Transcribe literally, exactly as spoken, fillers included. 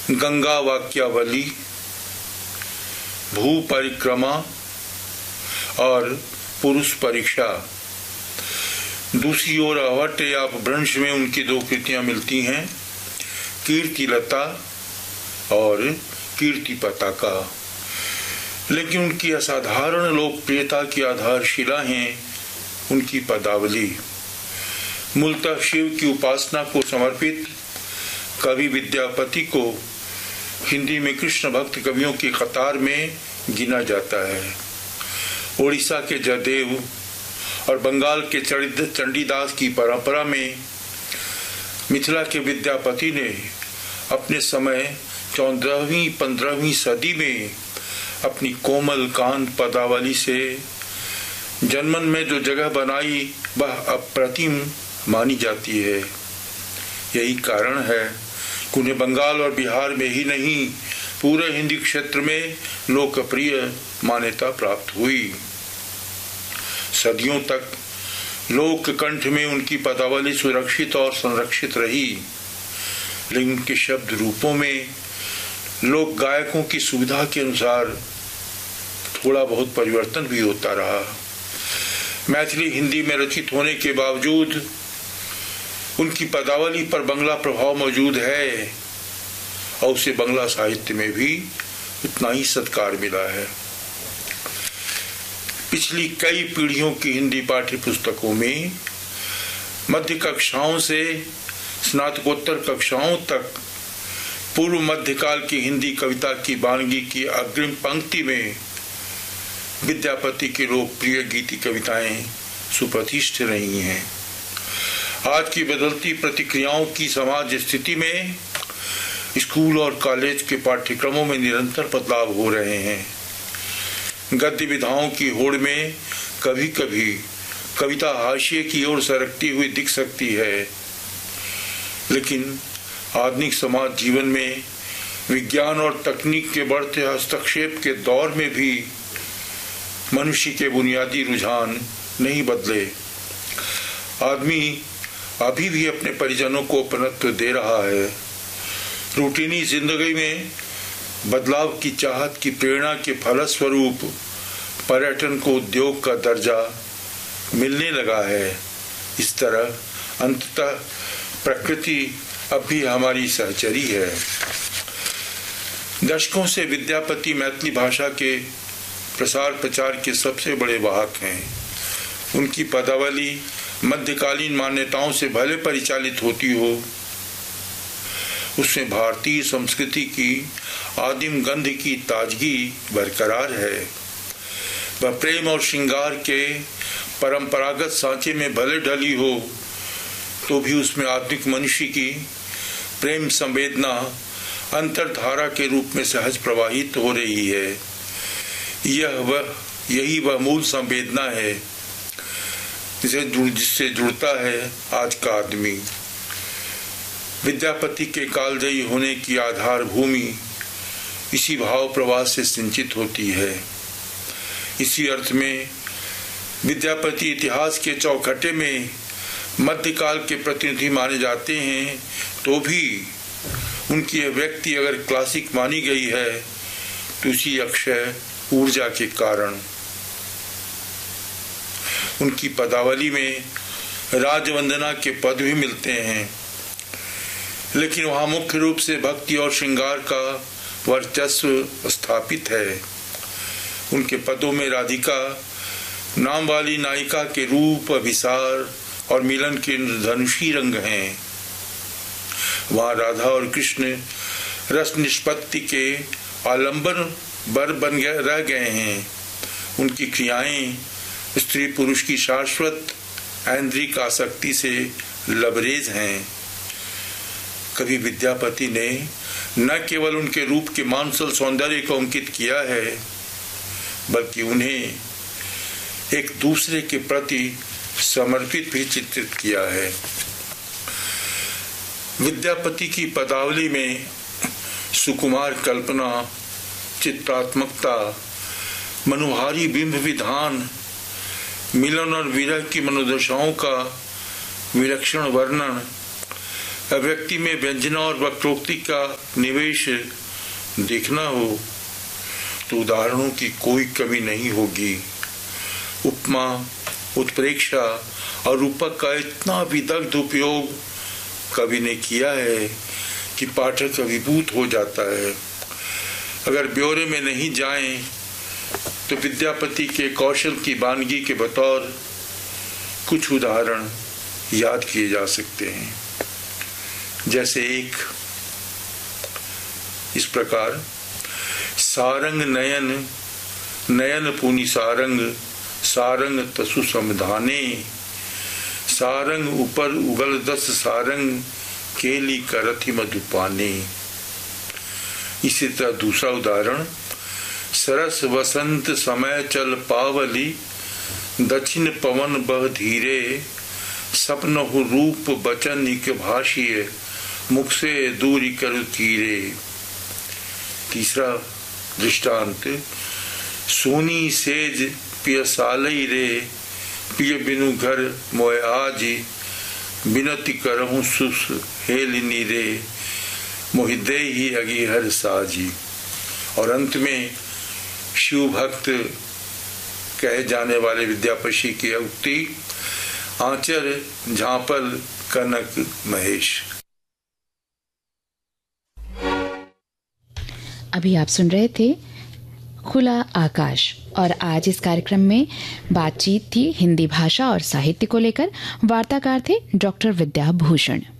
गंगा वाक्यावली, भू परिक्रमा और पुरुष परीक्षा। दूसरी ओर अवट या अपभ्रंश में उनकी दो कृतियां मिलती हैं, कीर्तिलता और कीर्ति पताका। लेकिन उनकी असाधारण लोकप्रियता की आधारशिला हैं उनकी पदावली। मूलतः शिव की उपासना को समर्पित कवि विद्यापति को हिंदी में कृष्ण भक्त कवियों की कतार में गिना जाता है। ओडिशा के जयदेव और बंगाल के चंडीदास की परंपरा में मिथिला के विद्यापति ने अपने समय चौदहवीं पंद्रहवीं सदी में अपनी कोमल कांत पदावली से जनमन में जो जगह बनाई वह अप्रतिम मानी जाती है। यही कारण है कि उन्हें बंगाल और बिहार में ही नहीं पूरे हिंदी क्षेत्र में लोकप्रिय मान्यता प्राप्त हुई। सदियों तक लोक कंठ में उनकी पदावली सुरक्षित और संरक्षित रही, लेकिन उनके शब्द रूपों में लोक गायकों की सुविधा के अनुसार थोड़ा बहुत परिवर्तन भी होता रहा। मैथिली हिंदी में रचित होने के बावजूद उनकी पदावली पर बंगला प्रभाव मौजूद है और उसे बंगला साहित्य में भी उतना ही सत्कार मिला है। पिछली कई पीढ़ियों की हिंदी पाठ्य पुस्तकों में मध्य कक्षाओं से स्नातकोत्तर कक्षाओं तक पूर्व मध्यकाल की हिंदी कविता की वानगी की अग्रिम पंक्ति में विद्यापति की लोकप्रिय गीति कविताएं सुप्रतिष्ठित रही हैं। आज की बदलती प्रतिक्रियाओं की समाज स्थिति में स्कूल और कॉलेज के पाठ्यक्रमों में निरंतर बदलाव हो रहे हैं। गद्य विधाओं की होड़ में कभी कभी कविता हाशिए की ओर सरकती हुई दिख सकती है, लेकिन आधुनिक समाज जीवन में विज्ञान और तकनीक के बढ़ते हस्तक्षेप के दौर में भी मनुष्य के बुनियादी रुझान नहीं बदले। आदमी अभी भी अपने परिजनों को अपनत्व दे रहा है। रूटीनी जिंदगी में बदलाव की चाहत की प्रेरणा के फलस्वरूप पर्यटन को उद्योग का दर्जा मिलने लगा है। इस तरह अंततः प्रकृति अब भी हमारी सहचरी है। दशकों से विद्यापति मैथिली भाषा के प्रसार प्रचार के सबसे बड़े वाहक हैं। उनकी पदावली मध्यकालीन मान्यताओं से भले परिचालित होती हो, उसमें भारतीय संस्कृति की आदिम गंध की ताजगी बरकरार है। वह प्रेम और श्रृंगार के परंपरागत सांचे में भले ढली हो, तो भी उसमें आधुनिक मनुष्य की प्रेम संवेदना अंतर्धारा के रूप में सहज प्रवाहित हो रही है। यह वह यही वह मूल संवेदना है जिसे जिससे जुड़ता है आज का आदमी। विद्यापति के कालजयी होने की आधार भूमि इसी भाव प्रवाह से सिंचित होती है। इसी अर्थ में विद्यापति इतिहास के चौखटे में मध्यकाल के प्रतिनिधि माने जाते हैं, तो भी उनकी यह व्यक्ति अगर क्लासिक मानी गई है तो इसी अक्षय ऊर्जा के कारण। उनकी पदावली में राजवंदना के पद भी मिलते हैं, लेकिन वहां मुख्य रूप से भक्ति और श्रृंगार का वर्चस्व स्थापित है। उनके पदों में राधिका नाम वाली नायिका के रूप, अभिसार और मिलन के धनुषी रंग हैं। वहां राधा और कृष्ण रस निष्पत्ति के आलंबन बर बन गए रह गए हैं। उनकी क्रियाएं स्त्री पुरुष की शाश्वत ऐन्द्रिक आसक्ति से लबरेज हैं। कभी विद्यापति ने न केवल उनके रूप के मानसल सौंदर्य को अंकित किया है, बल्कि उन्हें एक दूसरे के प्रति समर्पित भी चित्रित किया है। विद्यापति की पदावली में सुकुमार कल्पना, चित्रात्मकता, मनोहारी बिंब विधान, मिलन और विरह की मनोदशाओं का विलक्षण वर्णन, अभिव्यक्ति में व्यंजना और वक्रोक्ति का निवेश देखना हो तो उदाहरणों की कोई कमी नहीं होगी। उपमा, उत्प्रेक्षा और रूपक का इतना विदग्ध उपयोग कवि ने किया है कि पाठक अभिभूत हो जाता है। अगर ब्यौरे में नहीं जाएं तो विद्यापति के कौशल की वानगी के बतौर कुछ उदाहरण याद किए जा सकते हैं। जैसे एक इस प्रकार, सारंग नयन नयन पुनि सारंग सारंग तसु समधाने, सारंग ऊपर उगल दस सारंग केली करथि मधुपाने। इसी तरह दूसरा उदाहरण, सरस वसंत समय चल पावली, दक्षिण पवन बह धीरे, सपनहु रूप बचन इक भाषिय, मुख से दूरी कर तीरे। तीसरा दृष्टांत, सोनी सेज पियसालई रे, पिय बिनु घर मोय आजी, बिनती करहूँ सुस हेलिनी रे, मोहिदे ही अगी हर साजी। और अंत में शिव भक्त कहे जाने वाले विद्यापति की उक्ति, आंचर झांपल कनक महेश। अभी आप सुन रहे थे खुला आकाश, और आज इस कार्यक्रम में बातचीत थी हिंदी भाषा और साहित्य को लेकर। वार्ताकार थे डॉक्टर विद्या भूषण।